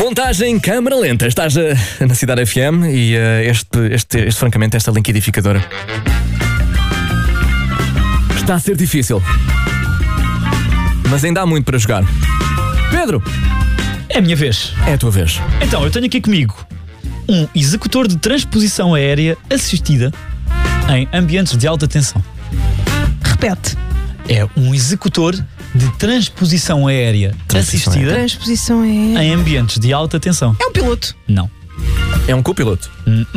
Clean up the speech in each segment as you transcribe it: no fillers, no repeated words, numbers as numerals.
Montagem câmara lenta. Estás na Cidade FM e este francamente, esta liquidificadora está a ser difícil, mas ainda há muito para jogar. Pedro, é a minha vez. é a tua vez. Então, eu tenho aqui comigo um executor de transposição aérea assistida em ambientes de alta tensão. Repete. É um executor de transposição aérea assistida Transposição é. em ambientes de alta tensão. É um piloto. Não. É um copiloto.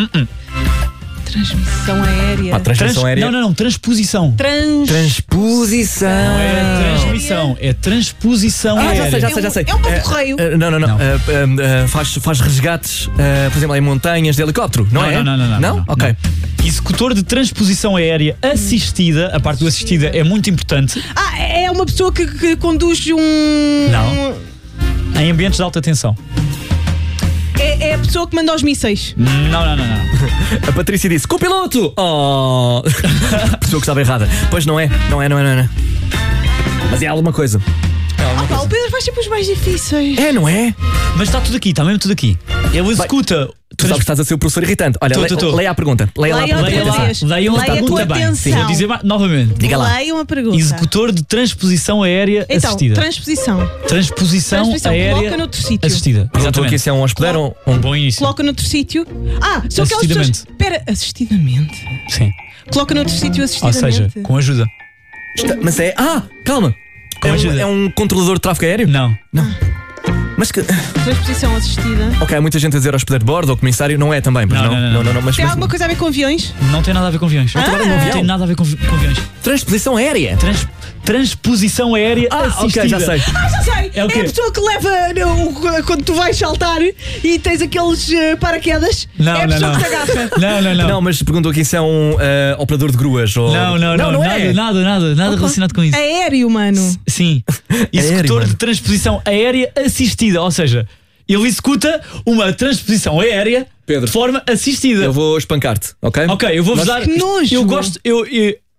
Transmissão aérea. Transmissão aérea. Não. Transposição. Transposição. Não é transmissão, é transposição aérea. Já sei. É um povo correio. Não. Não. Faz resgates, por exemplo, em montanhas de helicóptero, não é? Não. Ok. Executor de transposição aérea assistida. A parte do assistida é muito importante. É uma pessoa que conduz um. Não. Em ambientes de alta tensão. É a pessoa que manda os mísseis. Não. A Patrícia disse: copiloto! Oh! Pessoa que estava errada. Pois não é. Mas é alguma coisa. O Pedro faz sempre os mais difíceis. É, não é? Mas está tudo aqui, está mesmo tudo aqui. Ele executa. Tu sabes que estás a ser o professor irritante. Olha, Tô. leia a pergunta. Leia lá a pergunta. Leia lá. Leia uma Leia pergunta com bem. atenção. Vou dizer novamente. Diga lá. Leia uma pergunta. Executor de transposição aérea Então, assistida. transposição. Transposição aérea Coloca noutro sítio. assistida. Perguntou aqui se é um hospedeiro ou um Bom início. Coloca noutro sítio. São aquelas pessoas. Espera, assistidamente. Sim. Coloca noutro sítio Ou assistidamente. seja, com ajuda. Mas é. Calma! ajuda. É um controlador de tráfego aéreo? Não. Mas que. Transposição assistida. Ok, há muita gente a dizer hospedeiro de bordo ou comissário, não é também, pois Não. mas Tem alguma coisa a ver com aviões? Não tem nada a ver com aviões. Não tem nada a ver com Não avião? tem nada a ver com aviões. Transposição aérea. Transposição aérea assistida. Ok, já sei. Já sei! É o quê? a pessoa que leva quando tu vais saltar e tens aqueles paraquedas. Não, é a pessoa que te agarra. Não. Mas perguntou aqui se é um operador de gruas ou. Não, é. nada relacionado com isso. Aéreo, mano. Sim. Executor de transposição aérea assistida. Ou seja, ele executa uma transposição aérea Pedro, de forma assistida. eu vou espancar-te, ok? Ok, eu vou-vos dar. Que nojo. Eu gosto.